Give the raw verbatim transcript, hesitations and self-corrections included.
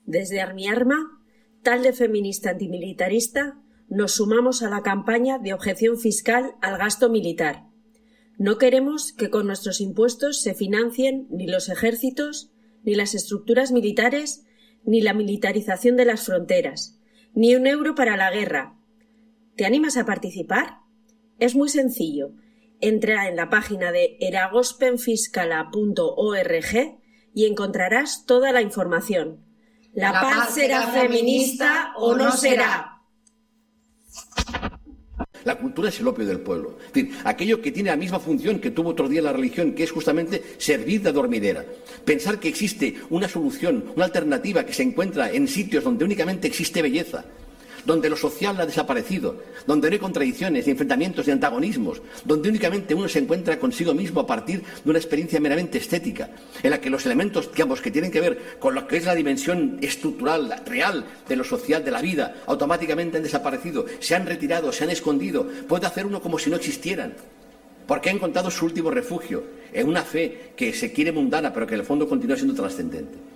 Desde Armiarma, tal de feminista antimilitarista, nos sumamos a la campaña de objeción fiscal al gasto militar. No queremos que con nuestros impuestos se financien ni los ejércitos, ni las estructuras militares, ni la militarización de las fronteras, ni un euro para la guerra. ¿Te animas a participar? Es muy sencillo. Entra en la página de eragospenfiskala punto org y encontrarás toda la información. ¿La, la paz será feminista o no será? La cultura es el opio del pueblo. Es decir, aquello que tiene la misma función que tuvo otro día la religión, que es justamente servir de dormidera. Pensar que existe una solución, una alternativa que se encuentra en sitios donde únicamente existe belleza, donde lo social ha desaparecido, donde no hay contradicciones, ni enfrentamientos, ni antagonismos, donde únicamente uno se encuentra consigo mismo a partir de una experiencia meramente estética, en la que los elementos, digamos, que tienen que ver con lo que es la dimensión estructural, real de lo social, de la vida, automáticamente han desaparecido, se han retirado, se han escondido. Puede hacer uno como si no existieran, porque ha encontrado su último refugio en una fe que se quiere mundana, pero que en el fondo continúa siendo trascendente.